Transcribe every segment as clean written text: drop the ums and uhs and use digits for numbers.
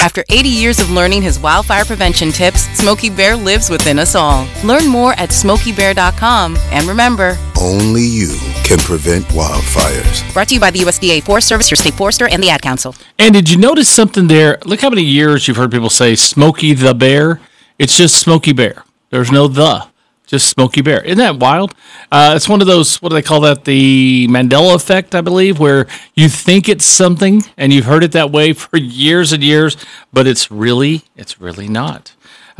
After 80 years of learning his wildfire prevention tips, Smokey Bear lives within us all. Learn more at SmokeyBear.com. And remember, only you can prevent wildfires. Brought to you by the USDA Forest Service, your state forester, and the Ad Council. And did you notice something there? Look how many years you've heard people say Smokey the Bear. It's just Smokey Bear. There's no the. Just Smokey Bear. Isn't that wild? It's one of those, what do they call that? The Mandela effect, I believe, where you think it's something and you've heard it that way for years and years, but it's really not.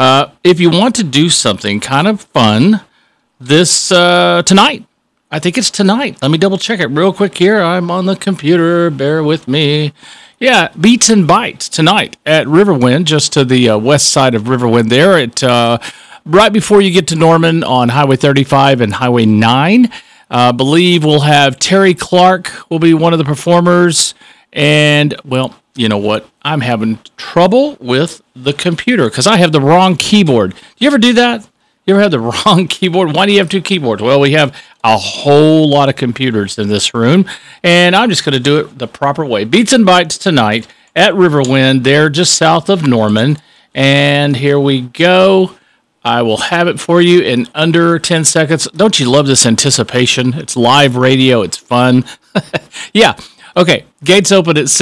If you want to do something kind of fun this tonight, I think it's tonight. Let me double check it real quick here. I'm on the computer. Bear with me. Yeah, Beats and Bites tonight at Riverwind, just to the west side of Riverwind there at right before you get to Norman on Highway 35 and Highway 9. Believe we'll have Terry Clark will be one of the performers. And, well, you know what? I'm having trouble with the computer because I have the wrong keyboard. Do you ever do that? You ever have the wrong keyboard? Why do you have two keyboards? Well, we have a whole lot of computers in this room, and I'm just going to do it the proper way. Beats and Bites tonight at Riverwind. They're just south of Norman. And here we go. I will have it for you in under 10 seconds. Don't you love this anticipation? It's live radio. It's fun. Yeah. Okay. Gates open at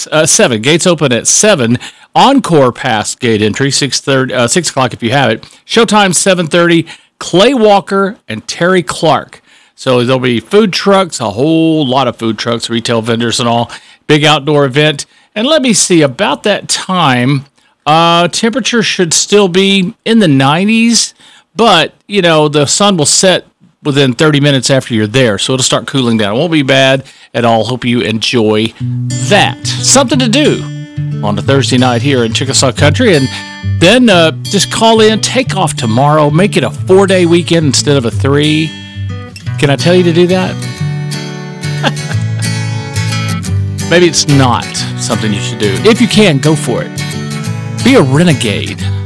7. Gates open at 7. Encore past gate entry, 6 o'clock if you have it. Showtime, 7:30. Clay Walker and Terry Clark. So there'll be food trucks, a whole lot of food trucks, retail vendors and all. Big outdoor event. And let me see, about that time, temperature should still be in the 90s, but, you know, the sun will set within 30 minutes after you're there, so it'll start cooling down. It won't be bad at all. Hope you enjoy that. Something to do on a Thursday night here in Chickasaw Country, and then just call in, take off tomorrow, make it a 4-day weekend instead of a 3. Can I tell you to do that? Maybe it's not something you should do. If you can, go for it. Be a renegade.